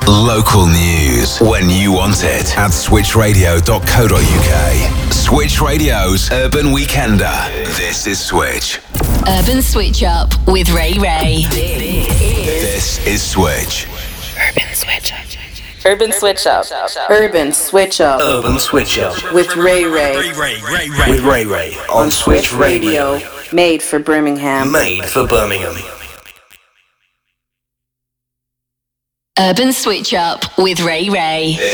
Local news when you want it at switchradio.co.uk. Switch Radio's Urban Weekender. This is Switch. Urban Switch Up with Ray Ray. This is Switch. Urban Switch Up. Urban Switch Up. Urban Switch Up. Urban Switch Up. With Ray Ray. With Ray Ray. On Switch Radio. Made for Birmingham. Made for Birmingham. Urban Switch Up with Ray Ray.